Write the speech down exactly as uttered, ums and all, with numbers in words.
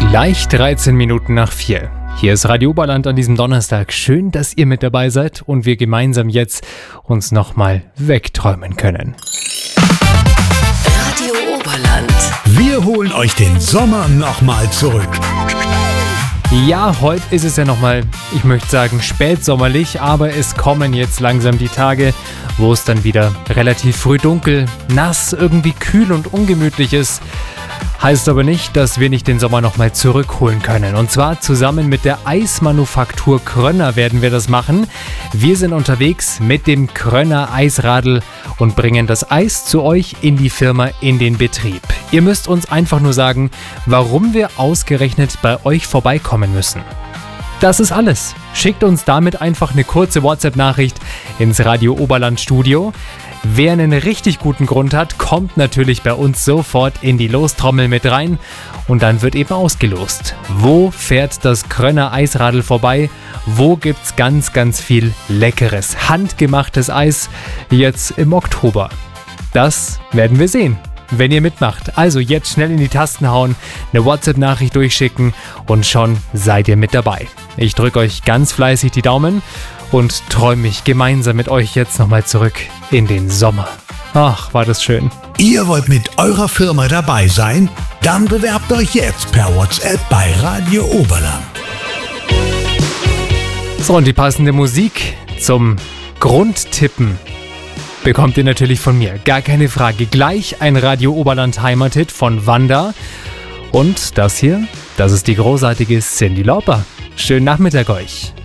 Gleich dreizehn Minuten nach vier. Hier ist Radio Oberland an diesem Donnerstag. Schön, dass ihr mit dabei seid und wir gemeinsam jetzt uns nochmal wegträumen können. Radio Oberland. Wir holen euch den Sommer nochmal zurück. Ja, heute ist es ja nochmal, ich möchte sagen, spätsommerlich, aber es kommen jetzt langsam die Tage, wo es dann wieder relativ früh dunkel, nass, irgendwie kühl und ungemütlich ist. Heißt aber nicht, dass wir nicht den Sommer nochmal zurückholen können. Und zwar zusammen mit der Eismanufaktur Krönner werden wir das machen. Wir sind unterwegs mit dem Krönner Eisradl und bringen das Eis zu euch in die Firma, in den Betrieb. Ihr müsst uns einfach nur sagen, warum wir ausgerechnet bei euch vorbeikommen müssen. Das ist alles. Schickt uns damit einfach eine kurze WhatsApp-Nachricht ins Radio Oberland Studio. Wer einen richtig guten Grund hat, kommt natürlich bei uns sofort in die Lostrommel mit rein und dann wird eben ausgelost. Wo fährt das Krönner Eisradl vorbei? Wo gibt's ganz, ganz viel leckeres, handgemachtes Eis jetzt im Oktober? Das werden wir sehen, wenn ihr mitmacht. Also jetzt schnell in die Tasten hauen, eine WhatsApp-Nachricht durchschicken und schon seid ihr mit dabei. Ich drücke euch ganz fleißig die Daumen und träume mich gemeinsam mit euch jetzt nochmal zurück in den Sommer. Ach, war das schön. Ihr wollt mit eurer Firma dabei sein? Dann bewerbt euch jetzt per WhatsApp bei Radio Oberland. So, und die passende Musik zum Grundtippen bekommt ihr natürlich von mir. Gar keine Frage. Gleich ein Radio Oberland Heimathit von Wanda. Und das hier, das ist die großartige Cyndi Lauper. Schönen Nachmittag euch.